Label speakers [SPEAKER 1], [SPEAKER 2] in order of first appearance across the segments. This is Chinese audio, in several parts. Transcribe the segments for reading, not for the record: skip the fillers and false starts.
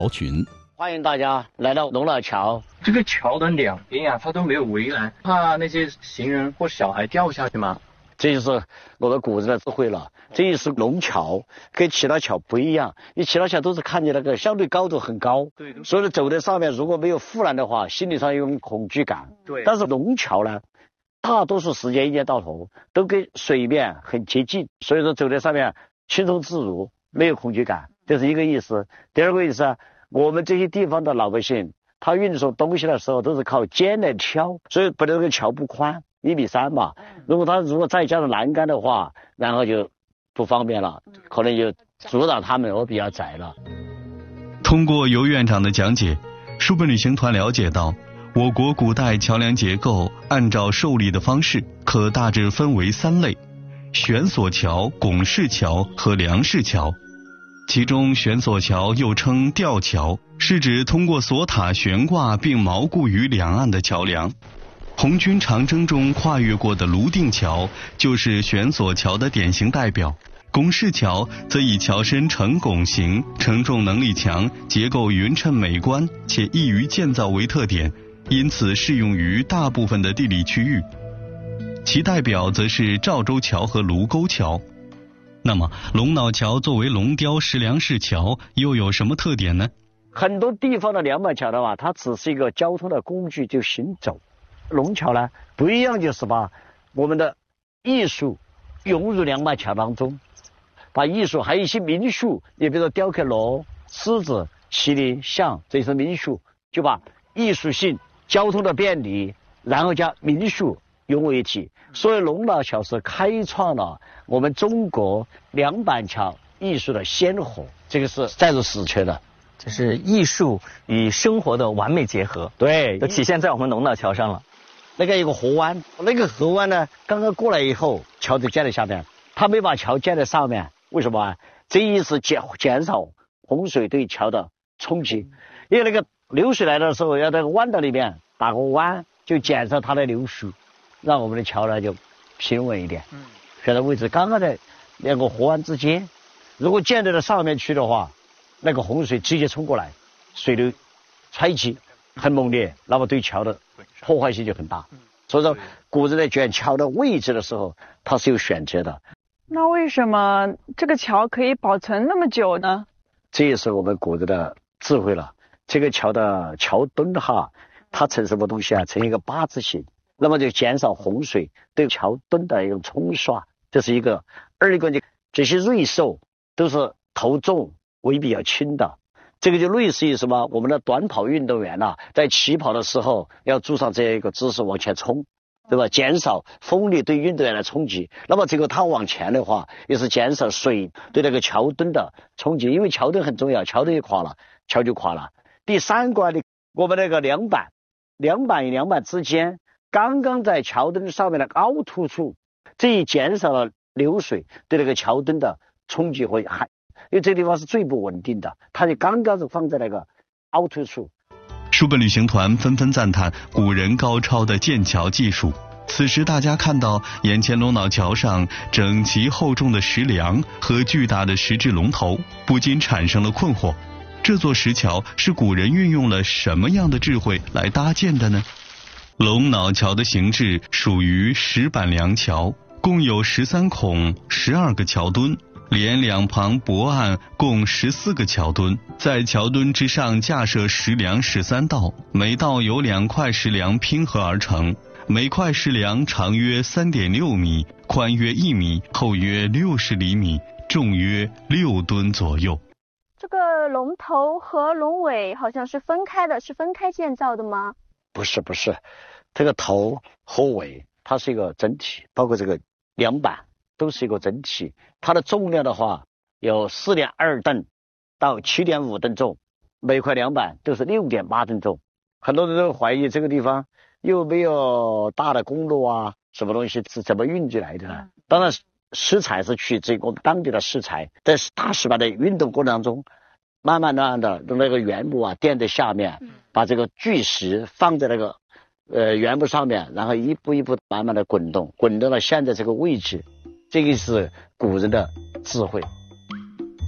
[SPEAKER 1] 群。
[SPEAKER 2] 欢迎大家来到龙脑桥。
[SPEAKER 3] 这个桥的两边啊，它都没有围栏，怕那些行人或小孩掉下去吗？
[SPEAKER 2] 这就是我的古人的智慧了。这也是龙桥，跟其他桥不一样。你其他桥都是看见那个相对高度很高，
[SPEAKER 3] 对，
[SPEAKER 2] 所以走在上面如果没有护栏的话，心理上有种恐惧感。
[SPEAKER 3] 对，
[SPEAKER 2] 但是龙桥呢，大多数时间一年到头都跟水面很接近，所以说走在上面轻松自如，没有恐惧感，这是一个意思。第二个意思啊，我们这些地方的老百姓，他运送东西的时候都是靠肩来挑，所以本来这个桥不宽，1.3米嘛，如果再加上栏杆的话，然后就不方便了，可能就阻挡他们，我比较窄了。
[SPEAKER 4] 通过尤院长的讲解，书本旅行团了解到，我国古代桥梁结构按照受力的方式，可大致分为3类：悬索桥、拱式桥和梁式桥。其中悬索桥又称吊桥，是指通过索塔悬挂并锚固于两岸的桥梁。红军长征中跨越过的泸定桥就是悬索桥的典型代表。拱式桥则以桥身呈拱形、承重能力强、结构匀称美观且易于建造为特点，因此适用于大部分的地理区域。其代表则是赵州桥和卢沟桥。那么龙脑桥作为龙雕石梁式桥又有什么特点呢？
[SPEAKER 2] 很多地方的梁板桥的话，它只是一个交通的工具，就行走。龙桥呢不一样，就是把我们的艺术融入梁板桥当中，把艺术还有一些民俗，你比如说雕刻螺、狮子、麒麟、象，这些民俗，就把艺术性、交通的便利，然后加民俗融为一体。所以龙脑桥是开创了我们中国梁板桥艺术的先河，这个是载入史册的。
[SPEAKER 5] 这是艺术与生活的完美结合，
[SPEAKER 2] 对，
[SPEAKER 5] 都体现在我们龙脑桥上了。
[SPEAKER 2] 那个有个河湾，那个河湾呢，刚刚过来以后，桥就建在下面，他没把桥建在上面，为什么啊？这意思减少洪水对桥的冲击，因为那个流水来的时候，要在弯道里面打个弯，就减少它的流速，让我们的桥呢就平稳一点。选的位置刚刚在两个河湾之间，如果建在了上面去的话，那个洪水直接冲过来，水流湍急很猛烈，那么对桥的破坏性就很大。所以说古人在选桥的位置的时候，它是有选择的。
[SPEAKER 6] 那为什么这个桥可以保存那么久呢？
[SPEAKER 2] 这也是我们古人的智慧了。这个桥的桥墩哈，它成什么东西啊？成一个八字形，那么就减少洪水对桥墩的一种冲刷，这是一个。二一个，这些瑞兽都是头重尾比较轻的，这个就类似于什么？我们的短跑运动员啊，在起跑的时候要做上这样一个姿势往前冲，对吧？减少风力对运动员的冲击。那么这个它往前的话，也是减少水对那个桥墩的冲击，因为桥墩很重要，桥墩一垮了，桥就垮了。第三关的，我们那个梁板与梁板之间，刚刚在桥墩上面的凹凸处，这一减少了流水对那个桥墩的冲击和害。因为这个地方是最不稳定的，它就刚刚是放在那个凹凸处。
[SPEAKER 4] 书本旅行团纷纷赞叹古人高超的建桥技术。此时大家看到眼前龙脑桥上整齐厚重的石梁和巨大的石质龙头，不禁产生了困惑：这座石桥是古人运用了什么样的智慧来搭建的呢？龙脑桥的形制属于石板梁桥，共有13孔12个桥墩，连两旁驳岸共14个桥墩，在桥墩之上架设石梁13道，每道由2块石梁拼合而成，每块石梁长约3.6米，宽约1米，厚约60厘米，重约6吨左右。
[SPEAKER 7] 这个龙头和龙尾好像是分开的，是分开建造的吗？
[SPEAKER 2] 不是，这个头和尾它是一个整体，包括这个梁板都是一个整体。它的重量的话有4.2吨到7.5吨重，每块梁板都是6.8吨重。很多人都怀疑这个地方又没有大的公路啊，什么东西是怎么运进来的呢？当然石材是取自于我们当地的石材，在大石板的运动过程当中，慢慢的用那个原木啊垫在下面，把这个巨石放在那个原木上面，然后一步一步慢慢的滚动了现在这个位置。这个是古人的智慧。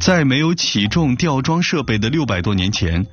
[SPEAKER 4] 在没有起重吊装设备的600多年前，